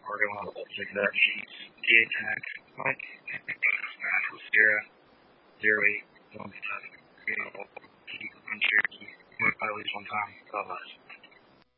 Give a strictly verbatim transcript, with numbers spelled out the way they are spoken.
Fargo, like that. D A tag, Mike, Sierra, zero eight, one seven, you know, I'm sure you went by at least one time. God bless.